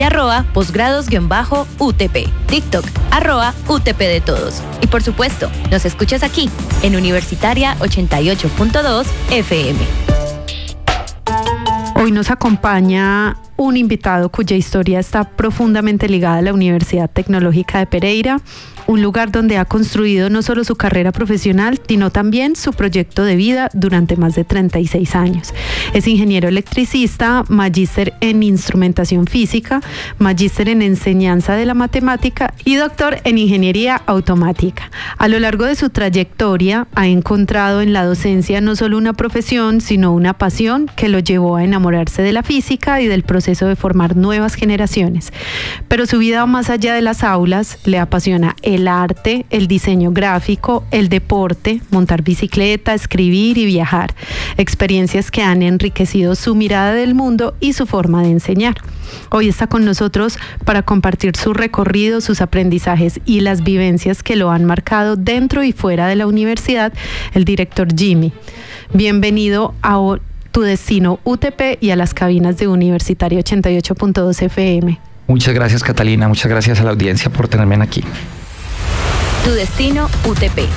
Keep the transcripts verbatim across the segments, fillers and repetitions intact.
y arroba posgrados-U T P, TikTok, arroba U T P de todos. Y por supuesto, nos escuchas aquí, en Universitaria ochenta y ocho punto dos F M. Hoy nos acompaña un invitado cuya historia está profundamente ligada a la Universidad Tecnológica de Pereira, un lugar donde ha construido no solo su carrera profesional, sino también su proyecto de vida durante más de treinta y seis años. Es ingeniero electricista, magíster en instrumentación física, magíster en enseñanza de la matemática y doctor en ingeniería automática. A lo largo de su trayectoria ha encontrado en la docencia no solo una profesión, sino una pasión que lo llevó a enamorarse de la física y del proceso de formar nuevas generaciones. Pero su vida va más allá de las aulas, le apasiona el arte, el diseño gráfico, el deporte, montar bicicleta, escribir y viajar. Experiencias que han enriquecido su mirada del mundo y su forma de enseñar. Hoy está con nosotros para compartir su recorrido, sus aprendizajes y las vivencias que lo han marcado dentro y fuera de la universidad, el director Jimmy. Bienvenido a Tu Destino U T P y a las cabinas de Universitaria ochenta y ocho punto dos F M. Muchas gracias, Catalina. Muchas gracias a la audiencia por tenerme aquí. Tu Destino U T P.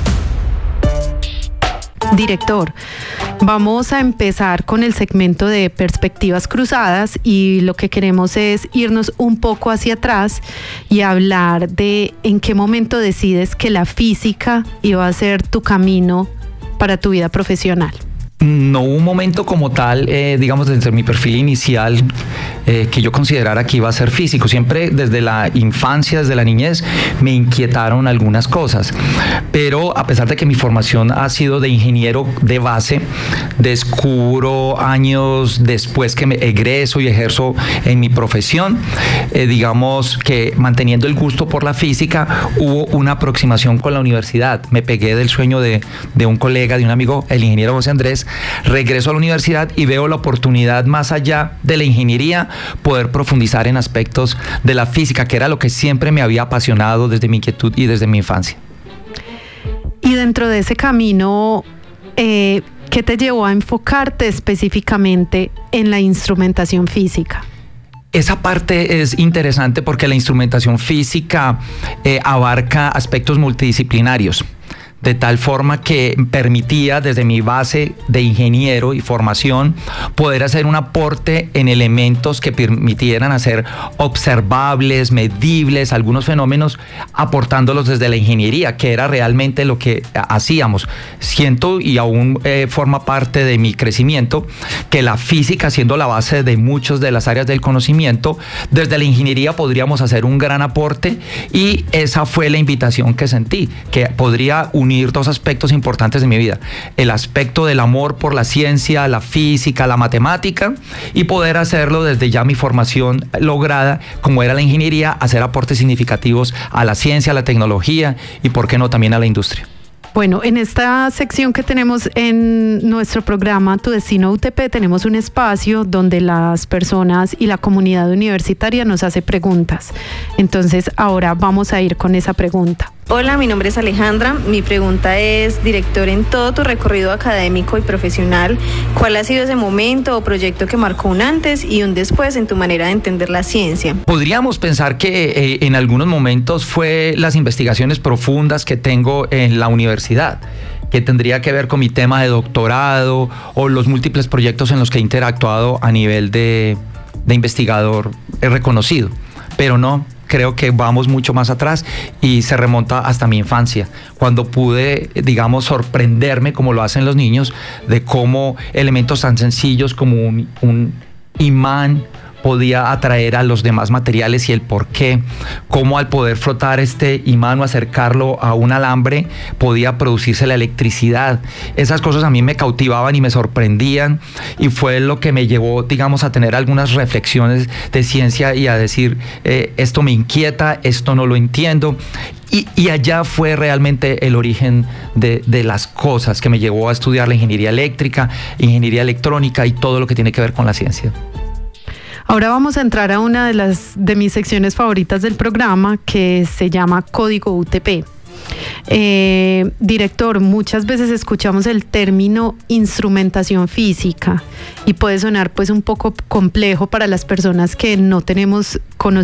Director, vamos a empezar con el segmento de perspectivas cruzadas y lo que queremos es irnos un poco hacia atrás y hablar de en qué momento decides que la física iba a ser tu camino para tu vida profesional. No hubo un momento como tal, eh, digamos, desde mi perfil inicial, eh, que yo considerara que iba a ser físico. Siempre desde la infancia, desde la niñez, me inquietaron algunas cosas. Pero a pesar de que mi formación ha sido de ingeniero de base, descubro años después que me egreso y ejerzo en mi profesión, eh, digamos que manteniendo el gusto por la física, hubo una aproximación con la universidad. Me pegué del sueño de, de un colega, de un amigo, el ingeniero José Andrés. Regreso a la universidad y veo la oportunidad, más allá de la ingeniería, poder profundizar en aspectos de la física, que era lo que siempre me había apasionado desde mi inquietud y desde mi infancia. Y dentro de ese camino, eh, ¿qué te llevó a enfocarte específicamente en la instrumentación física? Esa parte es interesante porque la instrumentación física eh, abarca aspectos multidisciplinarios, de tal forma que permitía desde mi base de ingeniero y formación poder hacer un aporte en elementos que permitieran hacer observables, medibles algunos fenómenos, aportándolos desde la ingeniería, que era realmente lo que hacíamos. Siento, y aún eh, forma parte de mi crecimiento, que la física, siendo la base de muchas de las áreas del conocimiento, desde la ingeniería podríamos hacer un gran aporte, y esa fue la invitación que sentí, que podría unir dos aspectos importantes de mi vida: el aspecto del amor por la ciencia, la física, la matemática, y poder hacerlo desde ya mi formación lograda, como era la ingeniería, hacer aportes significativos a la ciencia, a la tecnología y, por qué no, también a la industria. Bueno, en esta sección que tenemos en nuestro programa Tu Destino U T P tenemos un espacio donde las personas y la comunidad universitaria nos hace preguntas. Entonces ahora vamos a ir con esa pregunta. Hola, mi nombre es Alejandra. Mi pregunta es, director, en todo tu recorrido académico y profesional, ¿cuál ha sido ese momento o proyecto que marcó un antes y un después en tu manera de entender la ciencia? Podríamos pensar que eh, en algunos momentos fue las investigaciones profundas que tengo en la universidad, que tendría que ver con mi tema de doctorado o los múltiples proyectos en los que he interactuado a nivel de, de investigador reconocido, pero no. Creo que vamos mucho más atrás y se remonta hasta mi infancia, cuando pude, digamos, sorprenderme, como lo hacen los niños, de cómo elementos tan sencillos como un, un imán podía atraer a los demás materiales y el por qué, cómo al poder frotar este imán o acercarlo a un alambre podía producirse la electricidad. Esas cosas a mí me cautivaban y me sorprendían, y fue lo que me llevó, digamos, a tener algunas reflexiones de ciencia y a decir, eh, esto me inquieta, esto no lo entiendo. Y, y allá fue realmente el origen de, de las cosas que me llevó a estudiar la ingeniería eléctrica, ingeniería electrónica y todo lo que tiene que ver con la ciencia. Ahora vamos a entrar a una de las de mis secciones favoritas del programa, que se llama Código U T P. Eh, director, muchas veces escuchamos el término instrumentación física y puede sonar pues un poco complejo para las personas que no tenemos conocimiento